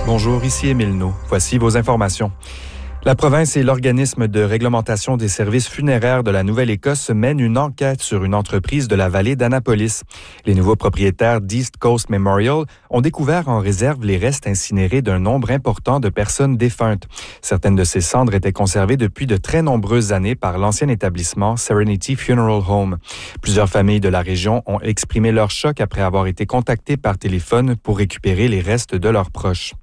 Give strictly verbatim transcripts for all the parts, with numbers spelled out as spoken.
Bonjour, ici Émile Naud. Voici vos informations. La province et l'organisme de réglementation des services funéraires de la Nouvelle-Écosse mènent une enquête sur une entreprise de la vallée d'Annapolis. Les nouveaux propriétaires d'East Coast Memorial ont découvert en réserve les restes incinérés d'un nombre important de personnes défuntes. Certaines de ces cendres étaient conservées depuis de très nombreuses années par l'ancien établissement Serenity Funeral Home. Plusieurs familles de la région ont exprimé leur choc après avoir été contactées par téléphone pour récupérer les restes de leurs proches.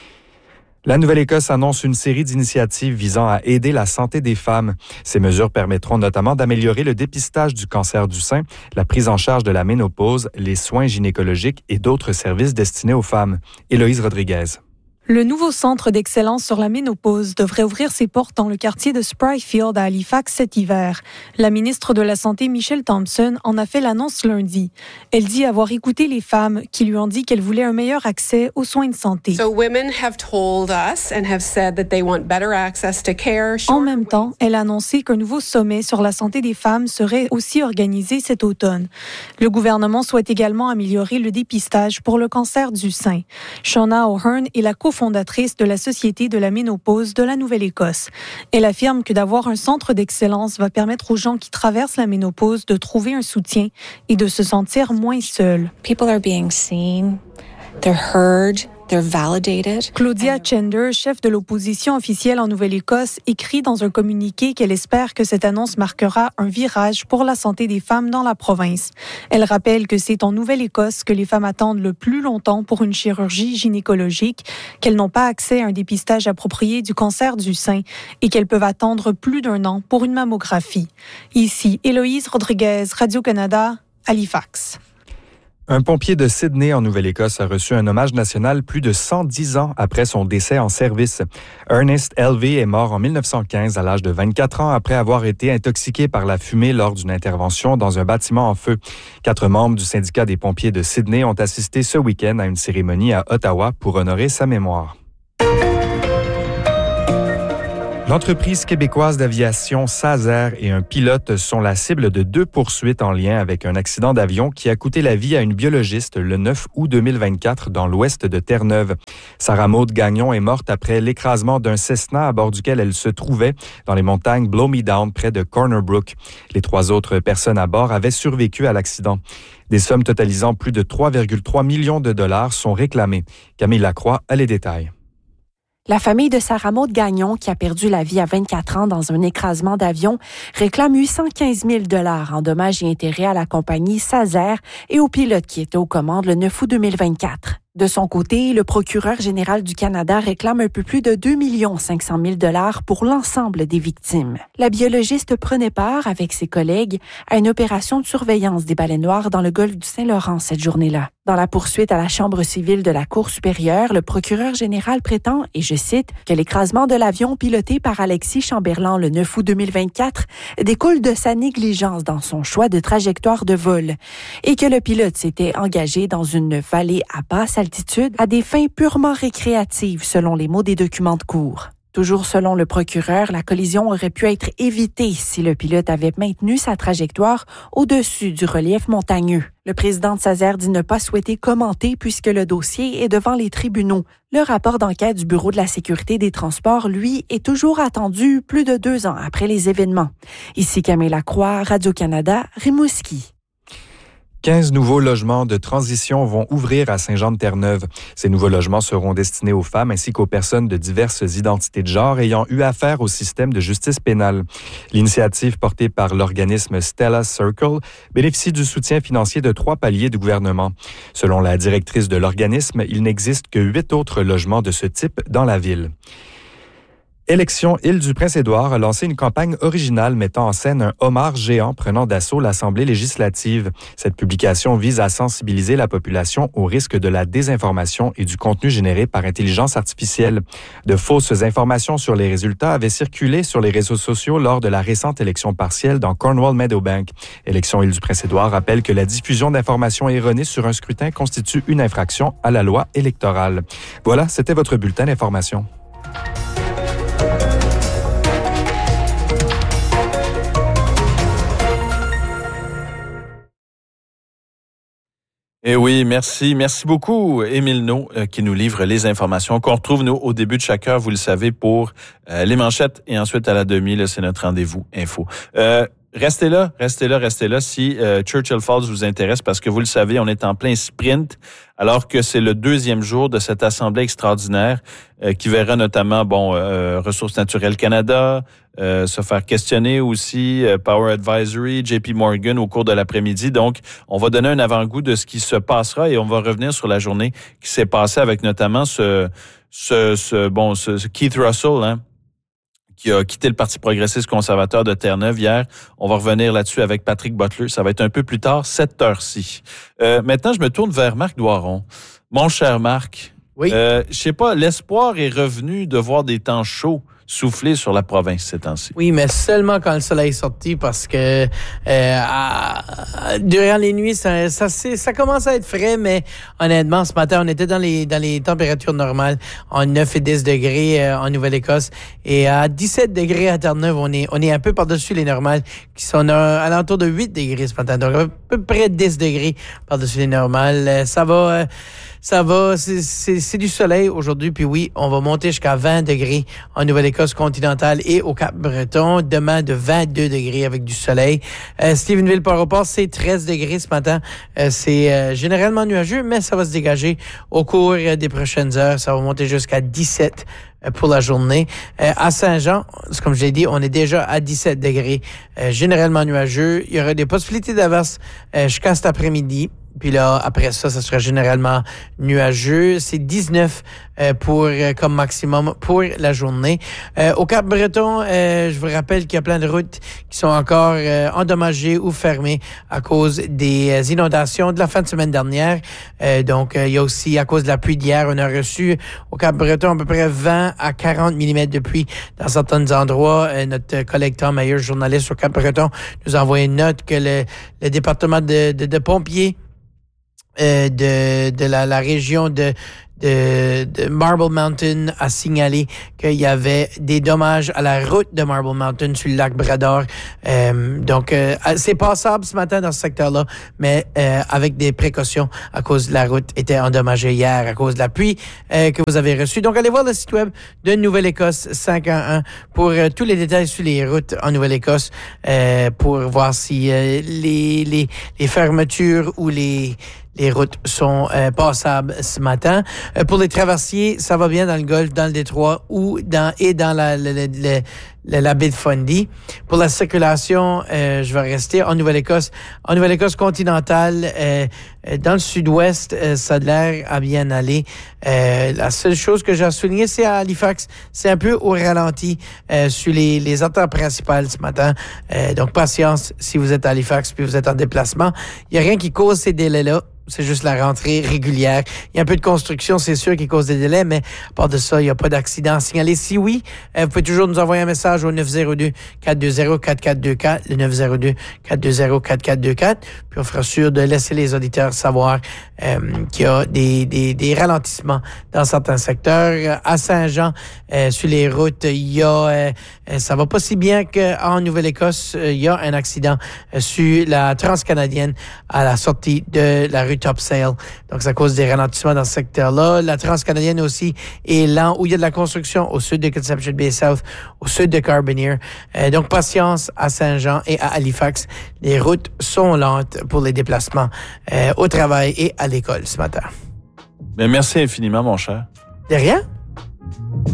La Nouvelle-Écosse annonce une série d'initiatives visant à aider la santé des femmes. Ces mesures permettront notamment d'améliorer le dépistage du cancer du sein, la prise en charge de la ménopause, les soins gynécologiques et d'autres services destinés aux femmes. Héloïse Rodriguez. Le nouveau centre d'excellence sur la ménopause devrait ouvrir ses portes dans le quartier de Spryfield à Halifax cet hiver. La ministre de la Santé, Michelle Thompson, en a fait l'annonce lundi. Elle dit avoir écouté les femmes qui lui ont dit qu'elles voulaient un meilleur accès aux soins de santé. So women have told us and have said that they want better access to care. En même temps, elle a annoncé qu'un nouveau sommet sur la santé des femmes serait aussi organisé cet automne. Le gouvernement souhaite également améliorer le dépistage pour le cancer du sein. Shauna O'Hearn est la cofondatrice fondatrice de la Société de la ménopause de la Nouvelle-Écosse. Elle affirme que d'avoir un centre d'excellence va permettre aux gens qui traversent la ménopause de trouver un soutien et de se sentir moins seuls. People are being seen, they're heard, they're validated. Claudia Chender, chef de l'opposition officielle en Nouvelle-Écosse, écrit dans un communiqué qu'elle espère que cette annonce marquera un virage pour la santé des femmes dans la province. Elle rappelle que c'est en Nouvelle-Écosse que les femmes attendent le plus longtemps pour une chirurgie gynécologique, qu'elles n'ont pas accès à un dépistage approprié du cancer du sein et qu'elles peuvent attendre plus d'un an pour une mammographie. Ici, Héloïse Rodriguez, Radio-Canada, Halifax. Un pompier de Sydney, en Nouvelle-Écosse, a reçu un hommage national plus de cent dix ans après son décès en service. Ernest Elvey est mort en mille neuf cent quinze à l'âge de vingt-quatre ans après avoir été intoxiqué par la fumée lors d'une intervention dans un bâtiment en feu. Quatre membres du syndicat des pompiers de Sydney ont assisté ce week-end à une cérémonie à Ottawa pour honorer sa mémoire. L'entreprise québécoise d'aviation Sazer et un pilote sont la cible de deux poursuites en lien avec un accident d'avion qui a coûté la vie à une biologiste le neuf août deux mille vingt-quatre dans l'ouest de Terre-Neuve. Sarah Maud Gagnon est morte après l'écrasement d'un Cessna à bord duquel elle se trouvait dans les montagnes Blow Me Down près de Corner Brook. Les trois autres personnes à bord avaient survécu à l'accident. Des sommes totalisant plus de trois virgule trois millions de dollars sont réclamées. Camille Lacroix a les détails. La famille de Sarah Maud Gagnon, qui a perdu la vie à vingt-quatre ans dans un écrasement d'avion, réclame huit cent quinze mille dollars en dommages et intérêts à la compagnie Sazer et au pilote qui était aux commandes le neuf août deux mille vingt-quatre. De son côté, le procureur général du Canada réclame un peu plus de deux millions cinq cent mille dollars pour l'ensemble des victimes. La biologiste prenait part, avec ses collègues, à une opération de surveillance des balais noirs dans le golfe du Saint-Laurent cette journée-là. Dans la poursuite à la Chambre civile de la Cour supérieure, le procureur général prétend, et je cite, que l'écrasement de l'avion piloté par Alexis Chamberlain le neuf août deux mille vingt-quatre découle de sa négligence dans son choix de trajectoire de vol et que le pilote s'était engagé dans une vallée à basse altitude à des fins purement récréatives, selon les mots des documents de cour. Toujours selon le procureur, la collision aurait pu être évitée si le pilote avait maintenu sa trajectoire au-dessus du relief montagneux. Le président de Sazer dit ne pas souhaiter commenter puisque le dossier est devant les tribunaux. Le rapport d'enquête du Bureau de la sécurité des transports, lui, est toujours attendu plus de deux ans après les événements. Ici Camille Lacroix, Radio-Canada, Rimouski. quinze nouveaux logements de transition vont ouvrir à Saint-Jean-de-Terre-Neuve. Ces nouveaux logements seront destinés aux femmes ainsi qu'aux personnes de diverses identités de genre ayant eu affaire au système de justice pénale. L'initiative portée par l'organisme Stella Circle bénéficie du soutien financier de trois paliers du gouvernement. Selon la directrice de l'organisme, il n'existe que huit autres logements de ce type dans la ville. Élection Île-du-Prince-Édouard a lancé une campagne originale mettant en scène un homard géant prenant d'assaut l'Assemblée législative. Cette publication vise à sensibiliser la population au risque de la désinformation et du contenu généré par intelligence artificielle. De fausses informations sur les résultats avaient circulé sur les réseaux sociaux lors de la récente élection partielle dans Cornwall-Meadowbank. Élection Île-du-Prince-Édouard rappelle que la diffusion d'informations erronées sur un scrutin constitue une infraction à la loi électorale. Voilà, c'était votre bulletin d'information. Eh oui, merci. Merci beaucoup, Émile No, euh, qui nous livre les informations qu'on retrouve, nous, au début de chaque heure, vous le savez, pour euh, les manchettes. Et ensuite, à la demi, là, c'est notre rendez-vous info. Euh, Restez là, restez là, restez là si euh, Churchill Falls vous intéresse parce que vous le savez, on est en plein sprint alors que c'est le deuxième jour de cette assemblée extraordinaire euh, qui verra notamment bon euh, Ressources naturelles Canada, euh, se faire questionner aussi, euh, Power Advisory, J P Morgan au cours de l'après-midi. Donc, on va donner un avant-goût de ce qui se passera et on va revenir sur la journée qui s'est passée avec notamment ce, ce, ce bon ce, ce Keith Russell, hein, qui a quitté le Parti progressiste conservateur de Terre-Neuve hier. On va revenir là-dessus avec Patrick Butler. Ça va être un peu plus tard, cette heure-ci. Euh, maintenant, je me tourne vers Marc Doiron. Mon cher Marc, oui. euh, je sais pas, l'espoir est revenu de voir des temps chauds souffler sur la province ces temps-ci. Oui, mais seulement quand le soleil est sorti parce que euh, à, à, durant les nuits, ça, ça, ça commence à être frais, mais honnêtement, ce matin, on était dans les, dans les températures normales, en neuf et dix degrés euh, en Nouvelle-Écosse, et à dix-sept degrés à Terre-Neuve, on est, on est un peu par-dessus les normales, qui sont à, à l'entour de huit degrés ce matin, donc à peu près dix degrés par-dessus les normales. Euh, ça va... Euh, Ça va, c'est, c'est, c'est du soleil aujourd'hui, puis oui, on va monter jusqu'à vingt degrés en Nouvelle-Écosse continentale et au Cap-Breton. Demain, de vingt-deux degrés avec du soleil. Euh, Stephenville-Port-au-Port, c'est treize degrés ce matin. Euh, c'est euh, généralement nuageux, mais ça va se dégager au cours euh, des prochaines heures. Ça va monter jusqu'à dix-sept pour la journée. Euh, à Saint-Jean, comme je l'ai dit, on est déjà à dix-sept degrés, euh, généralement nuageux. Il y aura des possibilités d'averses euh, jusqu'à cet après-midi. Puis là, après ça, ça sera généralement nuageux. C'est dix-neuf euh, pour euh, comme maximum pour la journée. Euh, au Cap-Breton, euh, je vous rappelle qu'il y a plein de routes qui sont encore euh, endommagées ou fermées à cause des euh, inondations de la fin de semaine dernière. Euh, donc, euh, il y a aussi, à cause de la pluie d'hier, on a reçu au Cap-Breton à peu près vingt à quarante millimètres de pluie dans certains endroits. Euh, notre collègue Tom Mayer, journaliste au Cap-Breton, nous a envoyé une note que le, le département de, de, de pompiers Euh, de, de la, la région de, de, de Marble Mountain a signalé qu'il y avait des dommages à la route de Marble Mountain sur le lac Brador. Euh, donc, euh, c'est passable ce matin dans ce secteur-là, mais euh, avec des précautions à cause de la route était endommagée hier à cause de la pluie euh, que vous avez reçue. Donc, allez voir le site web de Nouvelle-Écosse cinq un un pour euh, tous les détails sur les routes en Nouvelle-Écosse euh, pour voir si euh, les, les, les fermetures ou les Les routes sont euh, passables ce matin. Euh, pour les traversiers, ça va bien dans le Golfe, dans le Détroit ou dans et dans la, la, la, la, la, la baie de Fundy. Pour la circulation, euh, je vais rester en Nouvelle-Écosse. En Nouvelle-Écosse continentale, euh, dans le sud-ouest, euh, ça a l'air à bien aller. Euh, la seule chose que j'ai à souligner, c'est à Halifax. C'est un peu au ralenti euh, sur les, les artères principales ce matin. Euh, donc, patience si vous êtes à Halifax puis vous êtes en déplacement. Il n'y a rien qui cause ces délais-là. C'est juste la rentrée régulière. Il y a un peu de construction, c'est sûr, qui cause des délais, mais à part de ça, il n'y a pas d'accident signalé. Si oui, euh, vous pouvez toujours nous envoyer un message au neuf zéro deux, quatre deux zéro, quatre quatre deux quatre, le neuf zéro deux, quatre deux zéro, quatre quatre deux quatre, puis on fera sûr de laisser les auditeurs savoir euh, qu'il y a des, des, des ralentissements dans certains secteurs. À Saint-Jean, euh, sur les routes, il y a, euh, ça va pas si bien qu'en Nouvelle-Écosse, il y a un accident euh, sur la transcanadienne à la sortie de la rue Top Sale. Donc, ça cause des ralentissements dans ce secteur-là. La transcanadienne aussi est lent où il y a de la construction au sud de Conception Bay South, au sud de Carbonear. Euh, donc, patience à Saint-Jean et à Halifax. Les routes sont lentes pour les déplacements euh, au travail et à l'école ce matin. Mais merci infiniment, mon cher. De rien.